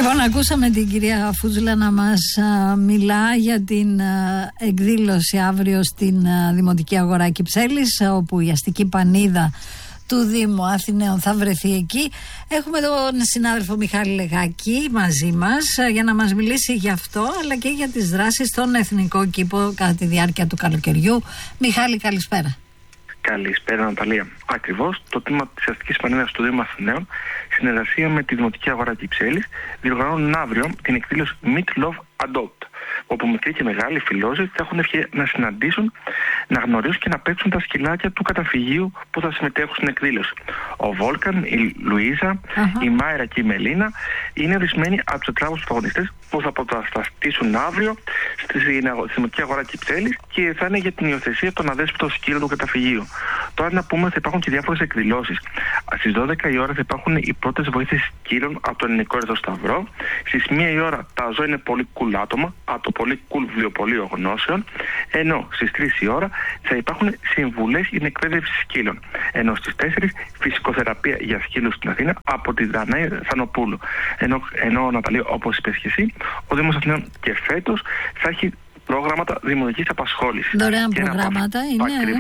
Λοιπόν, ακούσαμε την κυρία Φούτζουλα να μας μιλά για την εκδήλωση αύριο στην Δημοτική Αγορά Κυψέλης, όπου η αστική πανίδα του Δήμου Αθηναίων θα βρεθεί εκεί. Έχουμε τον συνάδελφο Μιχάλη Λεγάκη μαζί μας για να μας μιλήσει για αυτό, αλλά και για τις δράσεις στον Εθνικό Κήπο κατά τη διάρκεια του καλοκαιριού. Μιχάλη, καλησπέρα. Καλησπέρα, Ναταλία. Ακριβώς, το τμήμα της αστικής πανίδας του Δήμου Αθηναίων, συνεργασία με τη Δημοτική Αγορά Κυψέλης, διοργανώνουν αύριο την εκδήλωση Meet Love Adopt, όπου μικροί και μεγάλοι φιλόζωοι θα έχουν ευκαιρία να συναντήσουν, να γνωρίσουν και να παίξουν τα σκυλάκια του καταφυγίου που θα συμμετέχουν στην εκδήλωση. Ο Βόλκαν, η Λουίζα, η Μάιρα και η Μελίνα είναι ορισμένοι από τους τετράγωνους πρωταγωνιστές που θα αποκαταστήσουν αύριο στη Δημοτική Αγορά Κυψέλης και θα είναι για την υιοθεσία των αδέσποτων σκύλων του καταφυγίου. Τώρα να πούμε ότι θα υπάρχουν και διάφορες εκδηλώσεις. Στις 12 η ώρα θα υπάρχουν οι πρώτες βοήθειες σκύλων από τον Ελληνικό Ερυθρό Σταυρό. Στις 1 η ώρα τα ζώα είναι πολύ cool άτομα από το πολύ cool βιβλιοπωλείο γνώσεων. Ενώ στις 3 η ώρα θα υπάρχουν συμβουλές για την εκπαίδευση σκύλων. Ενώ στις 4 φυσικοθεραπεία για σκύλους στην Αθήνα από τη Δανάη Θανοπούλου. Ενώ Ναταλία, όπως είπες και εσύ, ο Δήμος Αθηναίων και φέτος θα έχει πρόγραμματα δημιουργικής απασχόλησης. Δωρεάν προγράμματα είναι.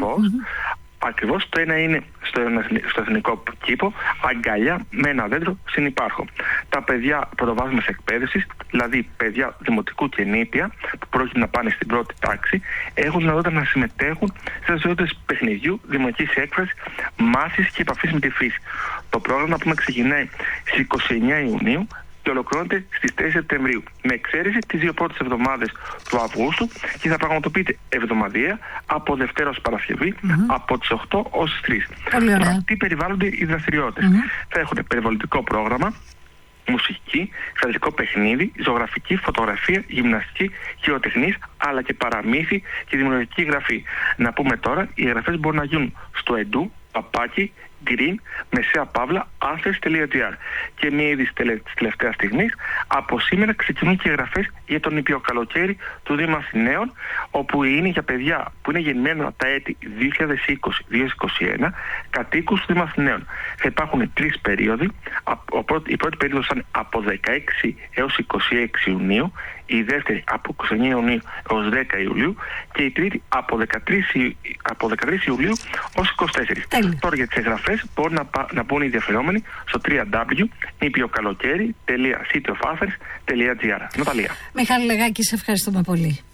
Ακριβώς, το ένα είναι στο Εθνικό Κήπο, αγκαλιά με ένα δέντρο συνυπάρχο. Τα παιδιά πρωτοβάθμιας εκπαίδευσης, δηλαδή παιδιά δημοτικού και νήπια, που πρόκειται να πάνε στην πρώτη τάξη, έχουν δυνατότητα να συμμετέχουν σε δραστηριότητες παιχνιδιού, δημοτικής έκφρασης, μάθησης και επαφής με τη φύση. Το πρόγραμμα που ξεκινάει στις 29 Ιουνίου και ολοκληρώνεται στις 4 Σεπτεμβρίου, με εξαίρεση τις 2 πρώτες εβδομάδες του Αυγούστου και θα πραγματοποιείται εβδομαδιαία από Δευτέρα ως Παρασκευή, από τις 8 ως τις 3. Τώρα, τι περιβάλλονται οι δραστηριότητες? Θα έχουν περιβαλλοντικό πρόγραμμα, μουσική, θεατρικό παιχνίδι, ζωγραφική, φωτογραφία, γυμναστική, χειροτεχνής, αλλά και παραμύθι και δημιουργική γραφή. Να πούμε τώρα, οι εγγραφές μπορούν να γίνουν στο edu, παπάκι, green, messea-athens.gr. Και μια είδηση της τελευταίας στιγμής, από σήμερα ξεκινούν και εγγραφές για τον νηπιοκαλοκαίρι του Δήμου Αθηναίων, όπου είναι για παιδιά που είναι γεννημένα τα έτη 2020-2021, κατοίκους του Δήμου Αθηναίων. Θα υπάρχουν 3 περίοδοι. Η πρώτη περίοδος είναι από 16 έως 26 Ιουνίου, η δεύτερη από 29 Ιουνίου έως 10 Ιουλίου και η τρίτη από 13 Ιουλίου ως 24. Τώρα για τις εγγραφές μπορούν να μπουν οι ενδιαφερόμενοι στο www.nipiokalokeri.cityofathers.gr. Ναταλία. Μιχάλη Λεγάκη, σε ευχαριστούμε πολύ.